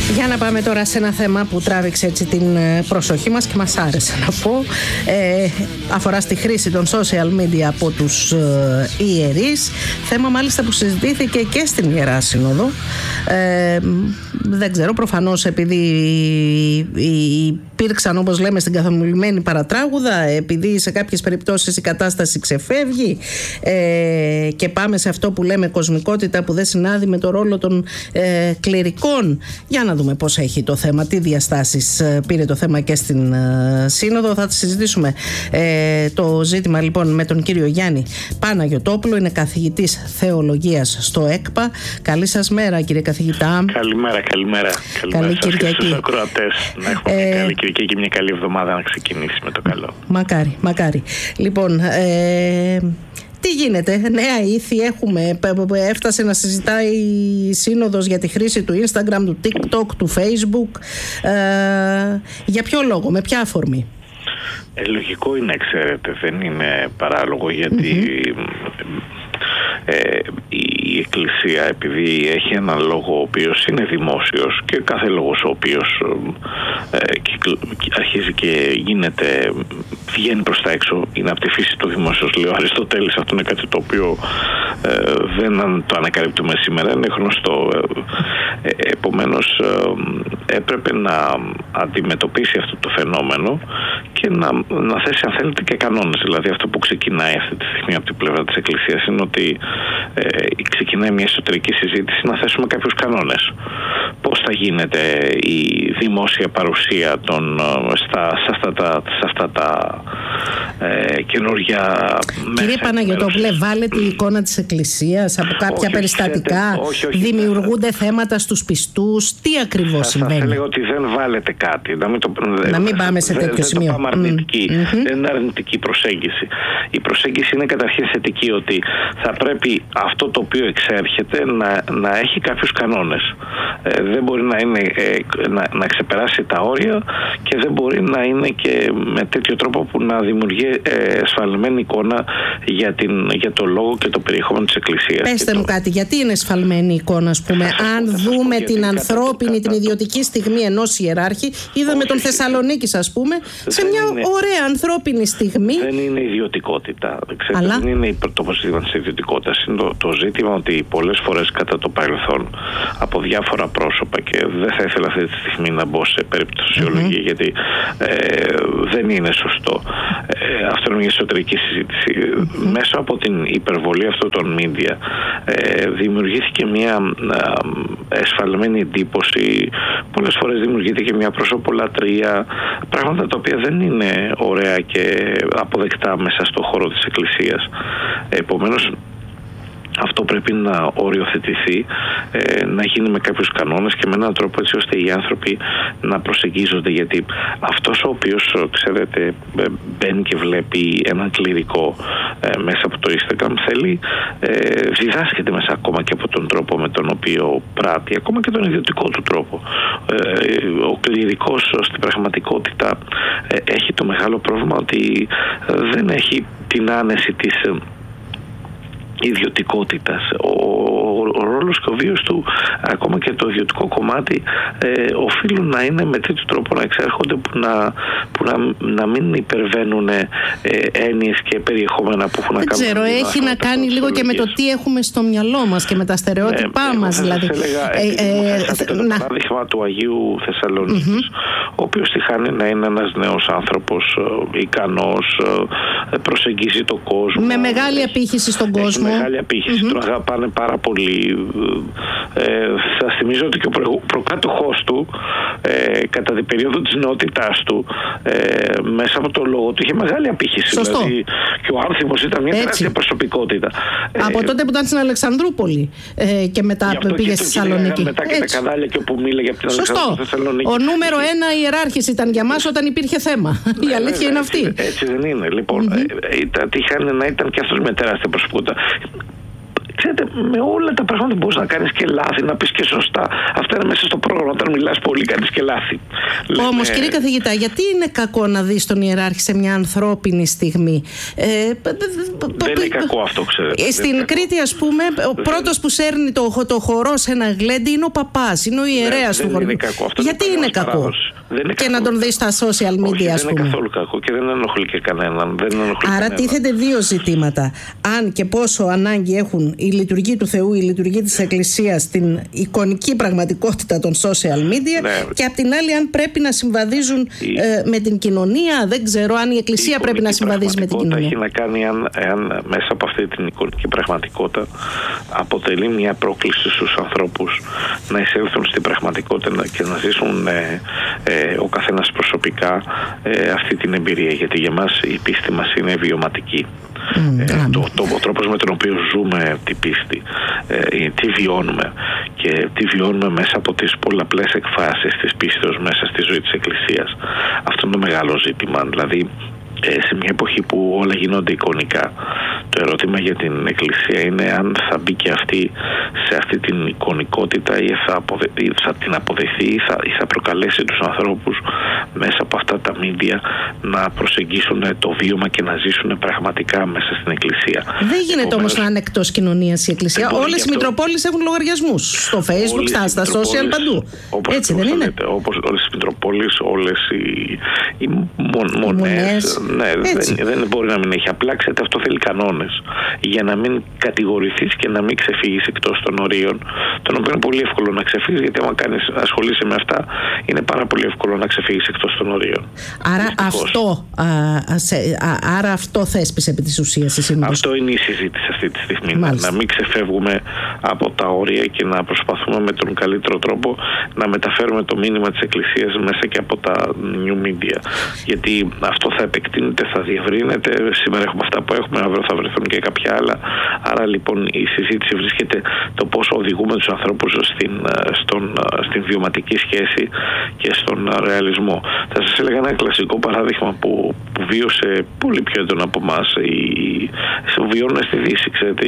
Για να πάμε τώρα σε ένα θέμα που τράβηξε έτσι την προσοχή μας και μας άρεσε να πω. Αφορά στη χρήση των social media από τους ιερείς. Θέμα μάλιστα που συζητήθηκε και στην Ιερά Σύνοδο. Δεν ξέρω, προφανώς επειδή υπήρξαν, όπως λέμε, στην καθομιλημένη παρατράγουδα, επειδή σε κάποιες περιπτώσεις η κατάσταση ξεφεύγει και πάμε σε αυτό που λέμε κοσμικότητα που δεν συνάδει με το ρόλο των κληρικών. Για να δούμε πώς έχει το θέμα, τι διαστάσεις πήρε το θέμα και στην Σύνοδο. Θα συζητήσουμε το ζήτημα λοιπόν με τον κύριο Γιάννη Παναγιωτόπουλο, είναι καθηγητής θεολογίας στο ΕΚΠΑ. Καλή σας μέρα, κύριε καθηγητά. Καλημέρα. Καλή Κυριακή. Στους ακροατές να έχουμε μια καλή Κυριακή και μια καλή εβδομάδα να ξεκινήσει με το καλό. Μακάρι. Λοιπόν, τι γίνεται, νέα ήθη έχουμε, έφτασε να συζητάει η Σύνοδος για τη χρήση του Instagram, του TikTok, του Facebook. Για ποιο λόγο, με ποια αφορμή? Λογικό είναι, ξέρετε, δεν είναι παράλογο, γιατί η Εκκλησία, επειδή έχει έναν λόγο ο οποίος είναι δημόσιος και κάθε λόγος ο οποίος αρχίζει και βγαίνει προς τα έξω, είναι από τη φύση του δημόσιου, λέει ο Αριστοτέλης. Αυτό είναι κάτι το οποίο δεν το ανακαλύπτουμε σήμερα, είναι γνωστό. Επομένως έπρεπε να αντιμετωπίσει αυτό το φαινόμενο και να θέσει, αν θέλετε, και κανόνες. Δηλαδή αυτό που ξεκινάει αυτή τη στιγμή από την πλευρά της Εκκλησίας είναι ότι ξεκινάει μια εσωτερική συζήτηση να θέσουμε κάποιους κανόνες. Πώς θα γίνεται η δημόσια παρουσία σε αυτά τα καινούργια μέσα. Κύριε Παναγιωτόπουλε, βάλετε η εικόνα της Εκκλησίας από κάποια περιστατικά, όχι, δημιουργούνται θέματα στους πιστούς, τι ακριβώς συμβαίνει? Θα έλεγα ότι δεν βάλετε κάτι. Να μην πάμε σε τέτοιο σημείο. Δεν πάμε αρνητική. Δεν είναι αρνητική προσέγγιση. Η προσέγγιση είναι καταρχήν θετική, ότι θα πρέπει αυτό το οποίο εξέρχεται να έχει κάποιους κανόνες. Δεν μπορεί να ξεπεράσει τα όρια και δεν μπορεί να είναι και με τέτοιο τρόπο που να δημιουργεί εσφαλμένη εικόνα για το λόγο και το περιεχόμενο της Εκκλησίας. Πέστε μου κάτι, γιατί είναι εσφαλμένη εικόνα, ας πούμε? Αν δούμε την ανθρώπινη, την ιδιωτική στιγμή ενός ιεράρχη, είδαμε τον Θεσσαλονίκης, ας πούμε, σε μια ωραία ανθρώπινη στιγμή. Δεν είναι ιδιωτικότητα. Δεν είναι το ζήτημα της ιδιωτικότητας. Είναι το ζήτημα ότι πολλές φορές κατά το παρελθόν από διάφορα πρόσωπα, και δεν θα ήθελα αυτή τη στιγμή να μπω σε περιπτωσιολογία, γιατί δεν είναι σωστό. Αυτό είναι μια εσωτερική συζήτηση. Μέσα από την υπερβολή αυτών των media δημιουργήθηκε μια εσφαλμένη εντύπωση. Πολλές φορές δημιουργείται και μια προσωπολατρία, πράγματα τα οποία δεν είναι ωραία και αποδεκτά μέσα στον χώρο της Εκκλησίας. Επομένως, αυτό πρέπει να οριοθετηθεί, να γίνει με κάποιους κανόνες και με έναν τρόπο έτσι ώστε οι άνθρωποι να προσεγγίζονται, γιατί αυτός ο οποίος, ξέρετε, μπαίνει και βλέπει έναν κληρικό μέσα από το Instagram, διδάσκεται μέσα ακόμα και από τον τρόπο με τον οποίο πράττει, ακόμα και τον ιδιωτικό του τρόπο. Ο κληρικός στην πραγματικότητα έχει το μεγάλο πρόβλημα ότι δεν έχει την άνεση της ιδιωτικότητας. Ο ρόλος και ο βίος του, ακόμα και το ιδιωτικό κομμάτι, οφείλουν να είναι με τέτοιο τρόπο να εξέρχονται που να μην υπερβαίνουν έννοιες και περιεχόμενα που έχουν να κάνουν. Δεν ξέρω, έχει να κάνει λίγο και με το τι έχουμε στο μυαλό μας και με τα στερεότυπά μας. Δηλαδή, το παράδειγμα του Αγίου Θεσσαλονίκης, ο οποίος τυχάνει να είναι ένας νέος άνθρωπος, ικανός, προσεγγίζει τον κόσμο. Με μεγάλη απήχηση στον κόσμο. Μεγάλη απήχηση, τον αγαπάνε πάρα πολύ. Σας θυμίζω ότι και ο προκάτοχός του κατά την περίοδο της νεότητάς του, μέσα από το λόγο του, είχε μεγάλη απήχηση. Σωστό. Δηλαδή, και ο Άνθιμος ήταν μια τεράστια προσωπικότητα. Από τότε που ήταν στην Αλεξανδρούπολη και μετά πήγε στη Θεσσαλονίκη. Μετά και τα κανάλια και όπου μίλαγε από την Αλεξανδρούπολη στη Θεσσαλονίκη. Ο νούμερο ένα ιεράρχης ήταν για μας όταν υπήρχε θέμα. Η αλήθεια είναι αυτή. Έτσι δεν είναι. Λοιπόν, τύχανε να ήταν και αυτός με τεράστια προσωπικότητα. Ξέρετε, με όλα τα πράγματα μπορείς να κάνεις και λάθη, να πεις και σωστά. Αυτά είναι μέσα στο πρόγραμμα. Όταν μιλάς πολύ, κάνεις και λάθη. Όμως, κύριε καθηγητά, γιατί είναι κακό να δεις τον ιεράρχη σε μια ανθρώπινη στιγμή? Δεν είναι κακό αυτό, ξέρετε. Στην Κρήτη, ας πούμε, ο πρώτος που σέρνει το χορό σε ένα γλέντι είναι ο παπάς, είναι ο ιερέας του χωριού. Γιατί είναι κακό? Και να τον δεις στα social media, ας πούμε. Δεν είναι καθόλου κακό και δεν ενοχλεί και κανέναν. Άρα τίθενται δύο ζητήματα. Αν και πόσο ανάγκη έχουν η λειτουργία του Θεού, η λειτουργία της Εκκλησίας στην εικονική πραγματικότητα των social media, και απ' την άλλη αν πρέπει να συμβαδίζουν με την κοινωνία. Δεν ξέρω αν η Εκκλησία πρέπει να συμβαδίζει με την κοινωνία. Έχει να κάνει αν μέσα από αυτή την εικονική πραγματικότητα αποτελεί μια πρόκληση στους ανθρώπους να εισέλθουν στην πραγματικότητα και να ζήσουν ο καθένας προσωπικά αυτή την εμπειρία, γιατί για μας η πίστη μας είναι βιωματική. Ο τρόπος με τον οποίο ζούμε την πίστη, τι βιώνουμε και τι βιώνουμε μέσα από τις πολλαπλές εκφάσεις της πίστεως μέσα στη ζωή της Εκκλησίας, αυτό είναι το μεγάλο ζήτημα. Δηλαδή, σε μια εποχή που όλα γινόνται εικονικά, το ερώτημα για την Εκκλησία είναι αν θα μπει και αυτή σε αυτή την εικονικότητα ή θα την αποδεχθεί ή θα προκαλέσει τους ανθρώπους μέσα από αυτά τα μίντια να προσεγγίσουν το βίωμα και να ζήσουν πραγματικά μέσα στην Εκκλησία. Δεν γίνεται όμως να είναι εκτός κοινωνίας η Εκκλησία. Όλες οι Μητροπόλεις έχουν λογαριασμούς στο Facebook, στα social, παντού. Έτσι δεν είναι? Όπως όλες οι Μητροπόλεις, όλες οι μονές. Ναι, δεν μπορεί να μην έχει. Απλά, ξέρετε, αυτό θέλει κανόνες για να μην κατηγορηθείς και να μην ξεφύγεις εκτός των ορίων, των οποίων είναι πολύ εύκολο να ξεφύγεις, γιατί άμα ασχολείσαι με αυτά είναι πάρα πολύ εύκολο να ξεφύγεις εκτός των ορίων. Άρα αυτό θέσπισε επί της ουσίας η Σύνοδος. Αυτό είναι η συζήτηση αυτή τη στιγμή. Να μην ξεφεύγουμε από τα όρια και να προσπαθούμε με τον καλύτερο τρόπο να μεταφέρουμε το μήνυμα της Εκκλησίας μέσα και από τα new media. Γιατί αυτό θα επεκτείνεται, θα διευρύνεται. Σήμερα έχουμε αυτά που έχουμε, αύριο θα βρεθούν και κάποια άλλα. Άρα λοιπόν η συζήτηση βρίσκεται το πώς οδηγούμε τους ανθρώπους στην βιωματική σχέση και στον ρεαλισμό. Θα σας έλεγα ένα κλασικό παράδειγμα που βίωσε πολύ πιο έντονα από εμάς. Βιώνουν στη Δύση, ξέρετε,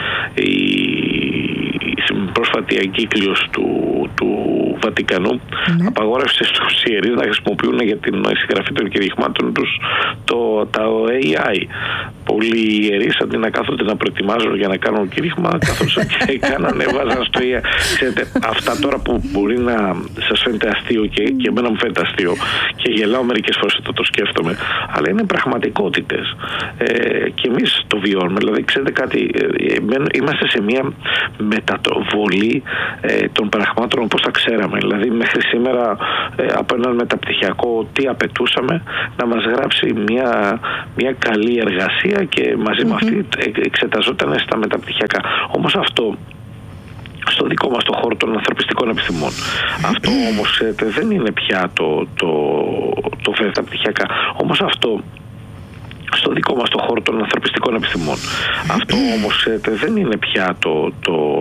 η πρόσφατη εγκύκλειος του Βατικανού απαγόρευσε στους ιερείς να χρησιμοποιούν για την συγγραφή των κηρυγμάτων τους τα AI. Πολλοί ιερείς αντί να κάθονται να προετοιμάζουν για να κάνουν κήρυγμα, καθώς έβαζαν στο AI. Ξέρετε, αυτά τώρα που μπορεί να σας φαίνεται αστείο και εμένα μου φαίνεται αστείο και γελάω μερικές φορές όταν το σκέφτομαι, αλλά είναι πραγματικότητες και εμείς το βιώνουμε. Δηλαδή, ξέρετε κάτι, είμαστε σε μια μεταβολή των πραγμάτων όπως τα ξέραμε. Δηλαδή, μέχρι σήμερα από έναν μεταπτυχιακό τι απαιτούσαμε? Να μας γράψει μια καλή εργασία και μαζί με αυτή εξεταζόταν στα μεταπτυχιακά. Όμως αυτό στο δικό μας το χώρο των ανθρωπιστικών επιστημών. Αυτό όμως δεν είναι πια το μεταπτυχιακά. Όμως αυτό στο δικό μας το χώρο των ανθρωπιστικών επιστημών. Αυτό όμως δεν είναι πια το